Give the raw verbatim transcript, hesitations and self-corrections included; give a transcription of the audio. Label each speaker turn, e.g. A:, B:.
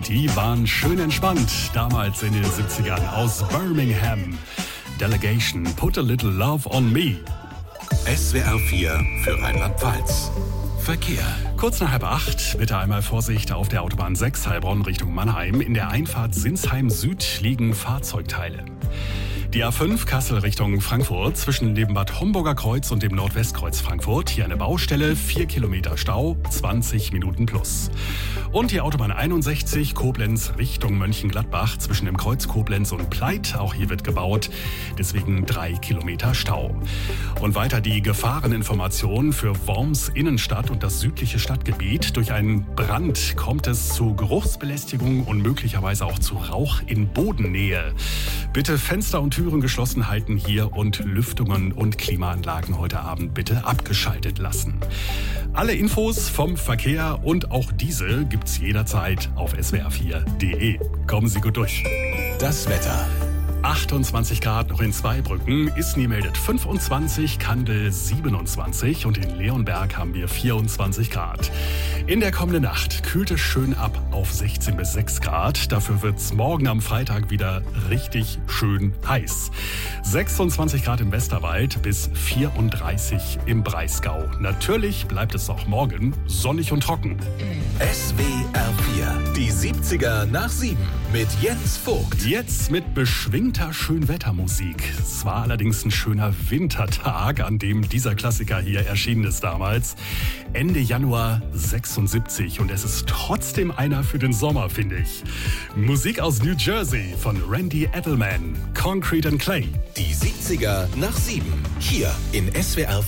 A: Die waren schön entspannt, damals in den siebzigern aus Birmingham. Delegation, Put a Little Love on Me.
B: S W R vier für Rheinland-Pfalz. Verkehr.
A: Kurz nach halb acht, bitte einmal Vorsicht auf der Autobahn sechs Heilbronn Richtung Mannheim. In der Einfahrt Sinsheim Süd liegen Fahrzeugteile. Die A fünf Kassel Richtung Frankfurt zwischen dem Bad Homburger Kreuz und dem Nordwestkreuz Frankfurt. Hier eine Baustelle, vier Kilometer Stau, zwanzig Minuten plus. Und die Autobahn einundsechzig Koblenz Richtung Mönchengladbach zwischen dem Kreuz Koblenz und Pleit. Auch hier wird gebaut, deswegen drei Kilometer Stau. Und weiter die Gefahreninformation für Worms Innenstadt und das südliche Stadtgebiet. Durch einen Brand kommt es zu Geruchsbelästigung und möglicherweise auch zu Rauch in Bodennähe. Bitte Fenster und Türen geschlossen halten hier und Lüftungen und Klimaanlagen heute Abend bitte abgeschaltet lassen. Alle Infos vom Verkehr und auch diese gibt's jederzeit auf S W R vier punkt de. Kommen Sie gut durch.
B: Das Wetter.
A: achtundzwanzig Grad noch in Zweibrücken, Isny meldet fünfundzwanzig, Kandel siebenundzwanzig und in Leonberg haben wir vierundzwanzig Grad. In der kommenden Nacht kühlt es schön ab auf sechzehn bis sechs Grad. Dafür wird es morgen am Freitag wieder richtig schön heiß. sechsundzwanzig Grad im Westerwald bis vierunddreißig im Breisgau. Natürlich bleibt es auch morgen sonnig und trocken.
B: S W R vier, die siebziger nach sieben mit Jens Vogt.
A: Jetzt mit beschwingter Schönwettermusik. Es war allerdings ein schöner Wintertag, an dem dieser Klassiker hier erschienen ist damals. Ende Januar sechsundsiebzig und es ist trotzdem einer für den Sommer, finde ich. Musik aus New Jersey von Randy Edelman, Concrete and Clay.
B: Die siebziger nach sieben, hier in S W R